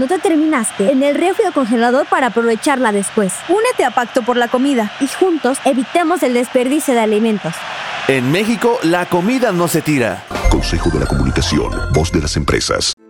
no te terminaste en el refri o congelador para aprovecharla después. Únete a Pacto por la Comida y juntos evitemos el desperdicio de alimentos. En México, la comida no se tira. Consejo de la Comunicación, voz de las empresas.